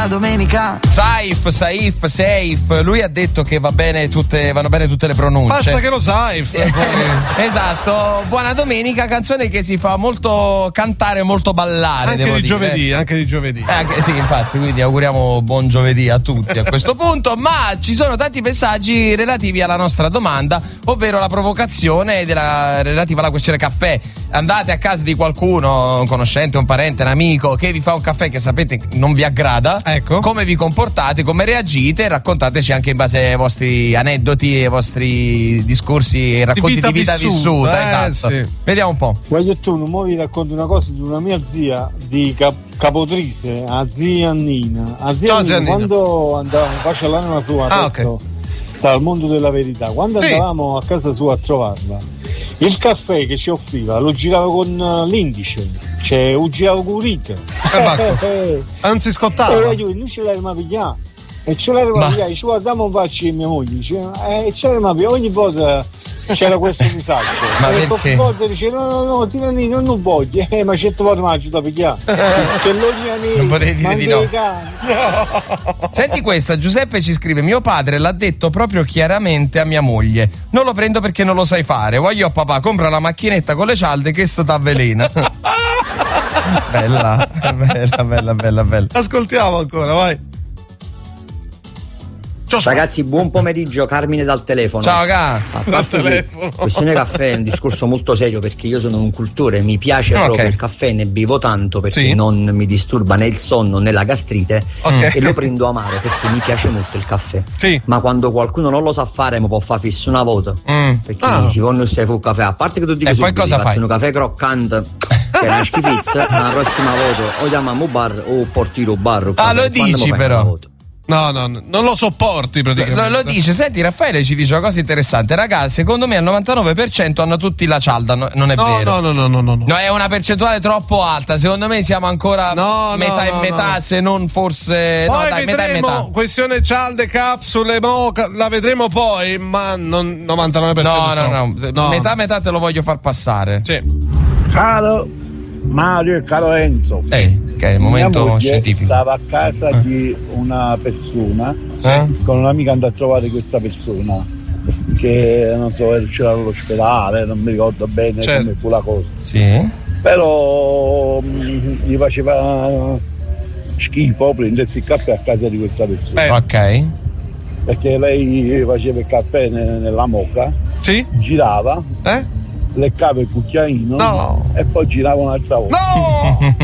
buona domenica. Safe, lui ha detto che vanno bene tutte le pronunce. Basta che lo sai. Esatto, buona domenica, canzone che si fa molto cantare, molto ballare. Anche di giovedì. Sì, infatti, quindi auguriamo buon giovedì a tutti a questo punto. Ma ci sono tanti messaggi relativi alla nostra domanda, ovvero la provocazione relativa alla questione caffè. Andate a casa di qualcuno, un conoscente, un parente, un amico che vi fa un caffè che sapete non vi aggrada. Ecco. Come vi comportate, come reagite? Raccontateci anche in base ai vostri aneddoti, ai vostri discorsi e racconti di vita vissuta. Esatto. Sì. Vediamo un po'. Voglio tu, non vi racconto una cosa di una mia zia di Capotrise, a zia Nina. Ciao, Nina. Quando andavamo, faccio l'anima sua adesso. Okay. Sta al mondo della verità. Quando andavamo a casa sua a trovarla, il caffè che ci offriva lo girava con l'indice, cioè lo girava con rito. Anzi scottava. E noi ce l'avevamo pigliato. E ce l'avevamo pigliato. Ci guardiamo un faccio di mia moglie. E ce l'avevamo pigliato. Ogni volta c'era questo disagio. Ma e perché? Volte dice no, Zinani, non voglio. Ma 100 volte mi ha aiutato a pigliare. Che non potevi dire di no. Senti questa, Giuseppe ci scrive: mio padre l'ha detto proprio chiaramente a mia moglie: non lo prendo perché non lo sai fare. Voglio papà, compra la macchinetta con le cialde che sta t'avvelena. Bella. Ascoltiamo ancora, vai. Ragazzi, buon pomeriggio, Carmine dal telefono. Ciao dal telefono. Questione caffè è un discorso molto serio, perché io sono un cultore, mi piace proprio il caffè, ne bevo tanto perché non mi disturba né il sonno né la gastrite, e lo prendo amaro perché mi piace molto il caffè. Ma quando qualcuno non lo sa fare mi può fare fisso una voto, perché si può non stare fu caffè, a parte che tu dici subito, cosa fai? Un caffè croccante che è una schifezza, la prossima voto o chiamiamo bar o porti lo bar. Lo dici però. No, non lo sopporti praticamente. Lo dice. Senti, Raffaele ci dice una cosa interessante. Ragazzi, secondo me al 99% hanno tutti la cialda. Non è vero. No, è una percentuale troppo alta. Secondo me siamo ancora metà e metà, se non forse. Poi metà e metà. Questione cialde, capsule, la vedremo poi, ma non 99%. No. Metà te lo voglio far passare. Sì. Caro Mario e caro Enzo. Che è il momento scientifico. Stava a casa di una persona con un'amica, andò a trovare questa persona che non so, c'era all'ospedale, non mi ricordo bene come fu la cosa. Però gli faceva schifo prendersi il caffè a casa di questa persona. Ok. Perché lei faceva il caffè nella moka, girava, leccava il cucchiaino e poi girava un'altra volta. No!